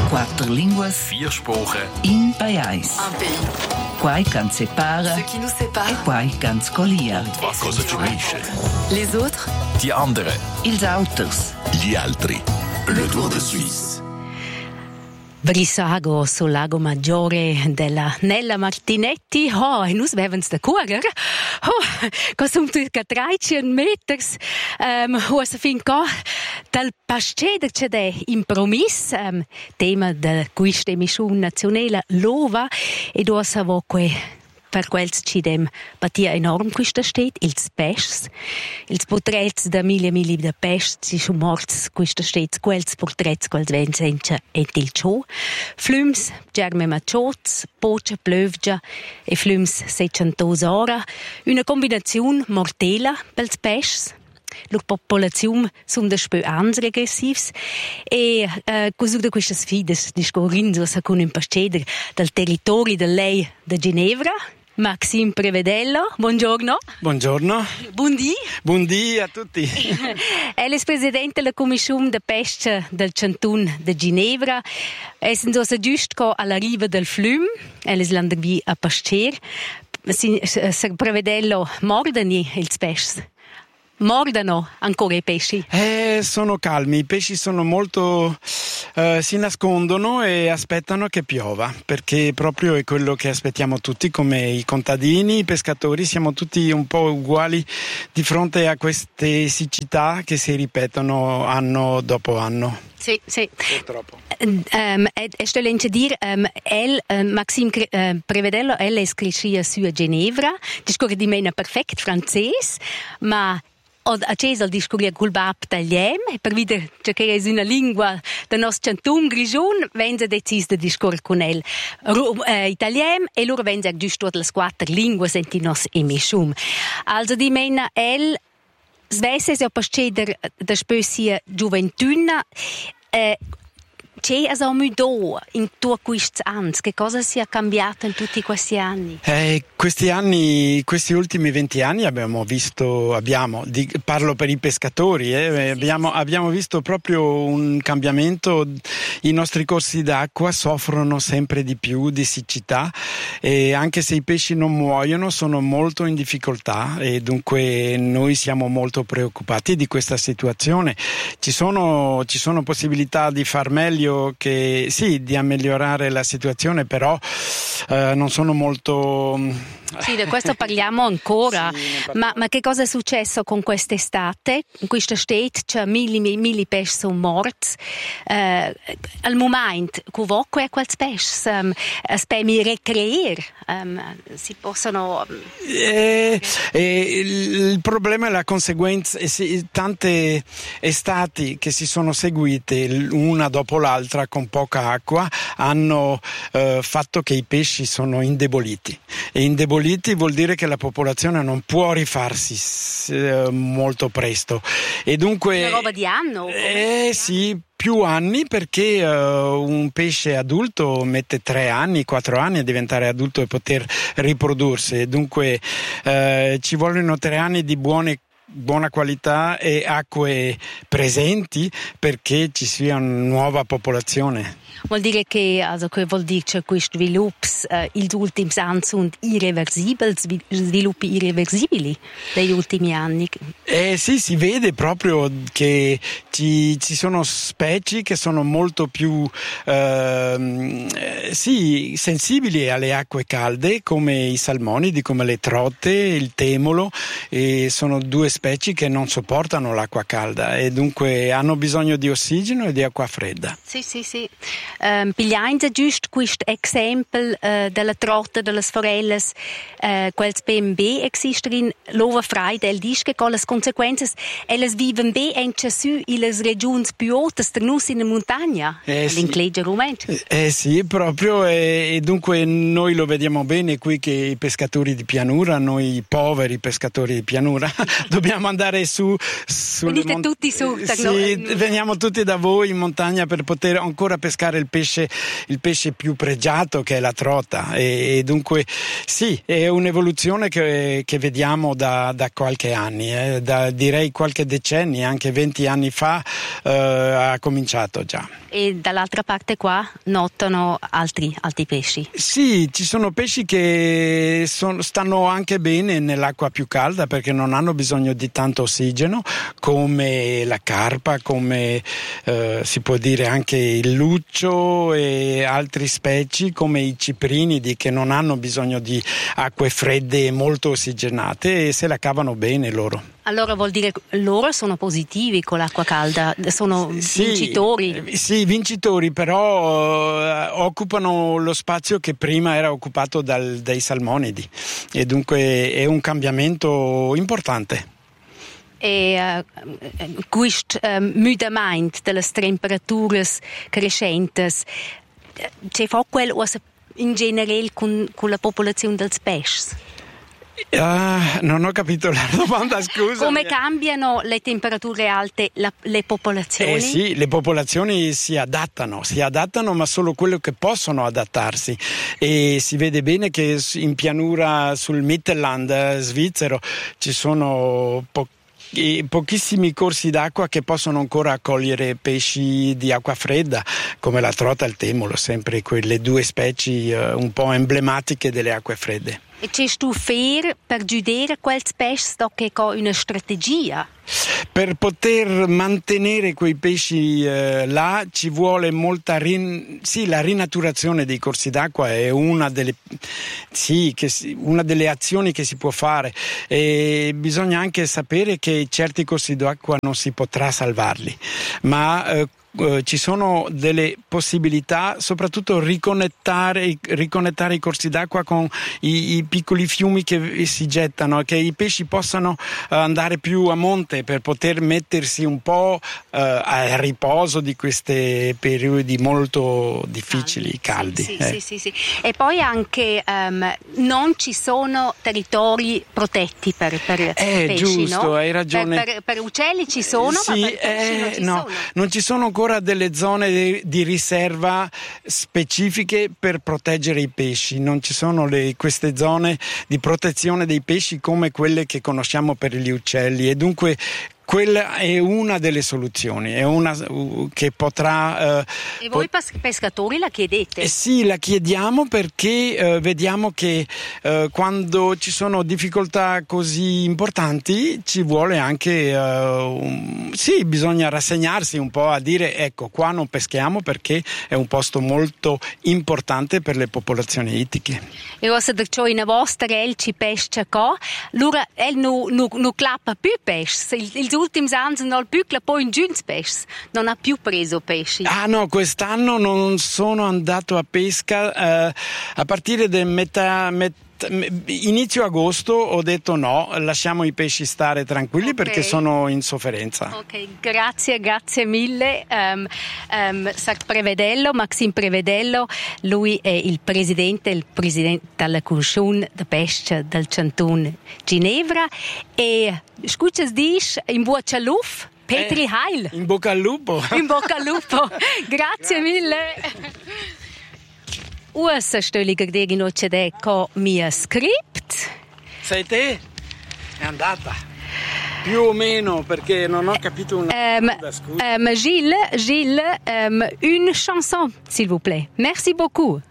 Quattro línguas, 4 Sprachen, in Payais. Un pays. Quai can separa, Ce qui nous sépare. e quai can scolia. qualcosa ci unisce. Les autres. Die anderen. Ils auters. Gli altri. Le Tour de Suisse. Brissago sul lago Maggiore della Nella Martinetti. E nus bevens da correr. Cosum circa 13 meters. Usa fin qua dal pasceder c'è de impromis. Tema de questa emissione nazionale Lova. Ed osa voque per quels ci dem batia enorm questa stet, ils peschs, ils portrets da mille de peschs, si schon morts questa stet, quels portrets, quels vencencha et il ciò, flums, germe macciots, poce plövgia e flums 600 ora, una combinazione mortela pels peschs. La popolazione sono da spö ans regressivs e così da queste sfide discorrendo con un pasceder dal territorio del lei da Ginevra. Maxime Prevedello, buongiorno. Buongiorno. Buondì. Buondì a tutti. È il presidente della commissione de pesca del Canton de Ginevra. È stato giusto alla riva del Flum, è l'Islandervi a pascer. Prevedello, mordano il pesci? Mordano ancora i pesci? Sono calmi, i pesci sono molto si nascondono e aspettano che piova, perché proprio è quello che aspettiamo tutti, come i contadini, i pescatori, siamo tutti un po' uguali di fronte a queste siccità che si ripetono anno dopo anno. Sì, sì. Purtroppo. Sto a dire, Maxime Prevedello, è cresciuto su a Ginevra, discorre di meno perfetto francese, ma a Cesar discorre col bab tagliem, e per vedere che è una lingua del nostro canton grigion, vengono decisi di discorre con il italiano, e loro vengono giusto le 4 lingue senti nos emissione. Also di meno, svesse se pasceder da specie gioventuna, c'è a mudò in tutti questi anni? Che cosa si è cambiato in tutti questi anni? Questi ultimi 20 anni parlo per i pescatori, abbiamo visto proprio un cambiamento. I nostri corsi d'acqua soffrono sempre di più di siccità e anche se i pesci non muoiono sono molto in difficoltà e dunque noi siamo molto preoccupati di questa situazione. Ci sono possibilità di far meglio, di migliorare la situazione, però non sono molto. Sì, di questo parliamo ancora. Sì, ma che cosa è successo con quest'estate? In questa state c'è mille pesci sono morti. Al momento, comunque quali pesci spemi recreare? Si possono. Il problema è la conseguenza. Tante estati che si sono seguite una dopo l'altra con poca acqua hanno fatto che i pesci sono indeboliti. E indeboliti vuol dire che la popolazione non può rifarsi molto presto. E dunque. Una roba di anno? Sì. Più anni, perché un pesce adulto mette 3 anni, 4 anni a diventare adulto e poter riprodursi. Dunque ci vogliono 3 anni di buona qualità e acque presenti perché ci sia una nuova popolazione. Vuol dire che questi sviluppi gli ultimi anni sono sviluppi irreversibili degli ultimi anni? Sì, si vede proprio che ci sono specie che sono molto più sensibili alle acque calde, come i salmonidi, come le trote, il temolo, e sono 2 specie che non sopportano l'acqua calda e dunque hanno bisogno di ossigeno e di acqua fredda. Sì. Pigliando giusto questo esempio della trotta, delle forelle, quels BMB esistono in lova frei del dische con le conseguenze, elles vivono bene anche su le regioni più alte, in la montagna, l'incleggio rumento. Sì, proprio, e dunque noi lo vediamo bene qui che i pescatori di pianura, noi poveri pescatori di pianura, dobbiamo dobbiamo andare su. Venite tutti su. Sì, veniamo tutti da voi in montagna per poter ancora pescare il pesce più pregiato, che è la trota. E dunque sì, è un'evoluzione che vediamo da qualche anni, direi qualche decennio, anche 20 anni fa ha cominciato già. E dall'altra parte qua notano altri pesci. Sì, ci sono pesci che stanno anche bene nell'acqua più calda perché non hanno bisogno di tanto ossigeno, come la carpa, come si può dire anche il luccio e altri specie come i ciprinidi, che non hanno bisogno di acque fredde e molto ossigenate e se la cavano bene loro. Allora vuol dire loro sono positivi con l'acqua calda, sono vincitori. Sì, vincitori, però occupano lo spazio che prima era occupato dai salmonidi e dunque è un cambiamento importante. E questo mudamento delle temperature crescenti c'è quello in generale con la popolazione dei pesci? Non ho capito la domanda, scusa. Come cambiano le temperature alte le popolazioni? Sì, le popolazioni si adattano, ma solo quello che possono adattarsi, e si vede bene che in pianura sul Mittelland svizzero ci sono pochissimi corsi d'acqua che possono ancora accogliere pesci di acqua fredda come la trota e il temolo, sempre quelle due specie un po' emblematiche delle acque fredde. E c'è tu fair per giudicare quel pesce che ha una strategia? Per poter mantenere quei pesci là ci vuole molta la rinaturazione dei corsi d'acqua è una delle azioni che si può fare, e bisogna anche sapere che certi corsi d'acqua non si potrà salvarli, ma ci sono delle possibilità, soprattutto riconnettare i corsi d'acqua con i piccoli fiumi che si gettano, che i pesci possano andare più a monte per poter mettersi un po' a riposo di questi periodi molto difficili, caldi. Sì. E poi anche non ci sono territori protetti per pesci, giusto, no? Hai ragione. Per uccelli ci sono, sì, ma per pesci non ci sono ancora delle zone di riserva specifiche per proteggere i pesci, non ci sono queste zone di protezione dei pesci come quelle che conosciamo per gli uccelli, e dunque quella è una delle soluzioni, è una che potrà. E voi pescatori la chiedete? Sì, la chiediamo perché vediamo che quando ci sono difficoltà così importanti ci vuole anche bisogna rassegnarsi un po' a dire ecco, qua non peschiamo perché è un posto molto importante per le popolazioni ittiche. E se ciò in vostra ci pesca qua, allora non clappa più pesci. Gli ultimi anni non più poi in giunts pesci, non ha più preso pesci. No, quest'anno non sono andato a pesca a partire da inizio agosto ho detto no, lasciamo i pesci stare tranquilli, okay, perché sono in sofferenza. Ok, grazie mille. Maxime Prevedello, lui è il presidente della Commissione di pesca del Canton Ginevra, e scuccias dice in bocca al lupo, Petri Heil. In bocca al lupo. In bocca al lupo. Grazie mille. Usa stölliger degi noce con mio script. Sei te? È andata. Più o meno, perché non ho capito una cosa, scusa. Gilles, une chanson, s'il vous plaît. Merci beaucoup.